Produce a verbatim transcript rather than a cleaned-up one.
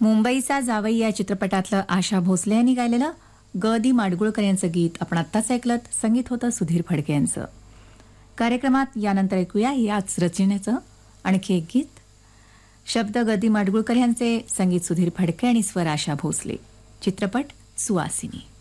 मुंबईचा जावई या चित्रपटातलं आशा भोसले यांनी गायलेलं ग दी माडगुळकर यांचं गीत आपण आत्ताच ऐकलं. संगीत होतं सुधीर फडके यांचं. कार्यक्रमात यानंतर ऐकूया याच रचनेचं आणखी एक गीत. शब्द ग दी माडगुळकर यांचे, संगीत सुधीर फडके आणि स्वर आशा भोसले. चित्रपट सुवासिनी.